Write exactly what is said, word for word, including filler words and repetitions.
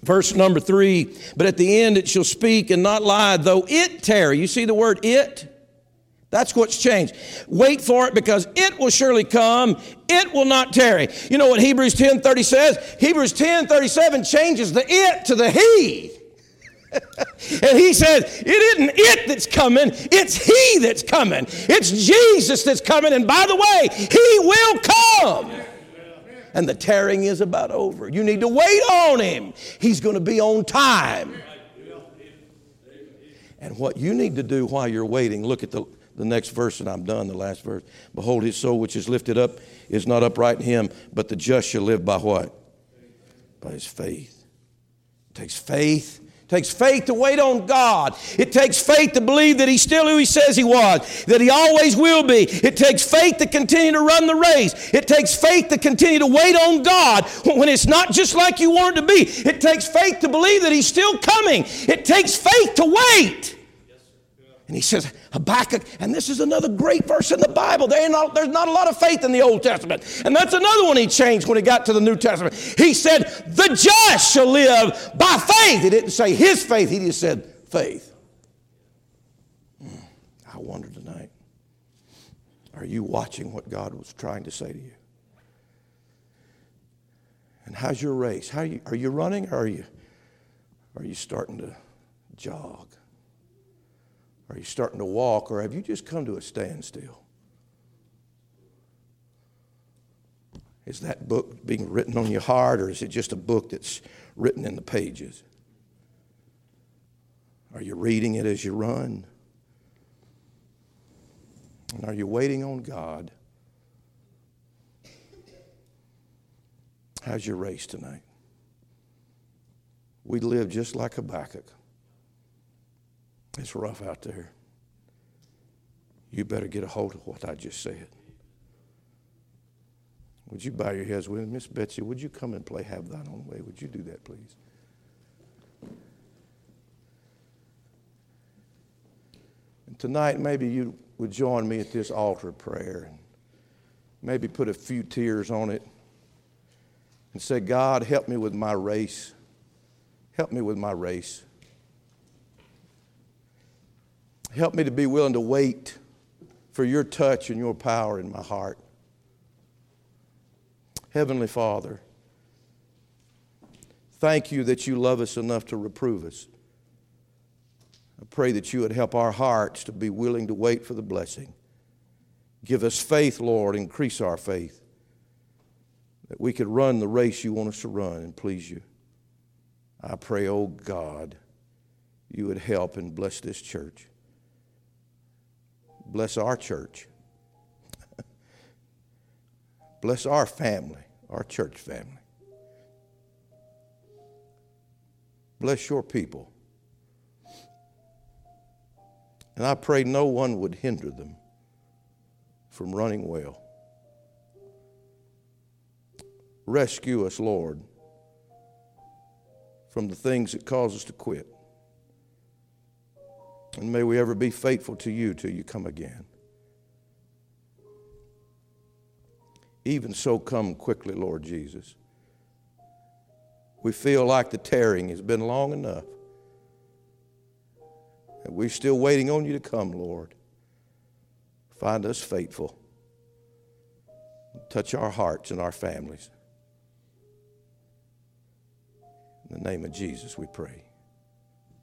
Verse number three, but at the end it shall speak and not lie, though it tarry. You see the word it? That's what's changed. Wait for it because it will surely come. It will not tarry. You know what Hebrews ten thirty says? Hebrews ten thirty-seven changes the it to the he. And he says, it isn't it that's coming, it's he that's coming. It's Jesus that's coming. And by the way, he will come. And the tarrying is about over. You need to wait on him. He's going to be on time. And what you need to do while you're waiting, look at the, the next verse, and I'm done, the last verse. Behold, his soul which is lifted up is not upright in him, but the just shall live by what? By his faith. It takes faith. It takes faith to wait on God. It takes faith to believe that he's still who he says he was, that he always will be. It takes faith to continue to run the race. It takes faith to continue to wait on God when it's not just like you want it to be. It takes faith to believe that he's still coming. It takes faith to wait. And he says, Habakkuk, and this is another great verse in the Bible. There ain't not, there's not a lot of faith in the Old Testament. And that's another one he changed when he got to the New Testament. He said, the just shall live by faith. He didn't say his faith. He just said faith. I wonder tonight, are you watching what God was trying to say to you? And how's your race? How are you, are you running or are you, are you starting to jog? Are you starting to walk, or have you just come to a standstill? Is that book being written on your heart, or is it just a book that's written in the pages? Are you reading it as you run? And are you waiting on God? How's your race tonight? We live just like Habakkuk. It's rough out there. You better get a hold of what I just said. Would you bow your heads with me? Miss Betsy, would you come and play Have Thine Own Way? Would you do that, please? And tonight, maybe you would join me at this altar of prayer and maybe put a few tears on it and say, God, help me with my race. Help me with my race. Help me to be willing to wait for your touch and your power in my heart. Heavenly Father, thank you that you love us enough to reprove us. I pray that you would help our hearts to be willing to wait for the blessing. Give us faith, Lord, increase our faith, that we could run the race you want us to run and please you. I pray, oh God, you would help and bless this church. Bless our church. Bless our family, our church family. Bless your people. And I pray no one would hinder them from running well. Rescue us, Lord, from the things that cause us to quit. And may we ever be faithful to you till you come again. Even so, come quickly, Lord Jesus. We feel like the tarrying has been long enough. And we're still waiting on you to come, Lord. Find us faithful. Touch our hearts and our families. In the name of Jesus we pray.